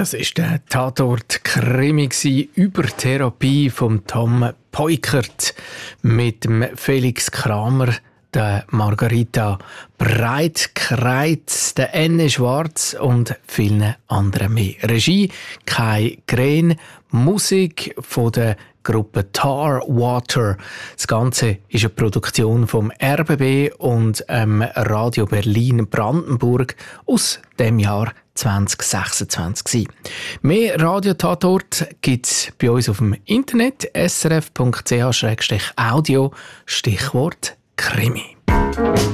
Das ist der Tatort-Krimi über Therapie von Tom Peukert mit dem Felix Kramer, der Margarita Breitkreuz, der Enne Schwarz und vielen anderen mehr. Regie Kai Green, Musik von der Gruppe Tar Water. Das Ganze ist eine Produktion vom RBB und Radio Berlin Brandenburg aus dem Jahr 2026. Mehr Radio-Tatort gibt es bei uns auf dem Internet srf.ch/audio, Stichwort Krimi.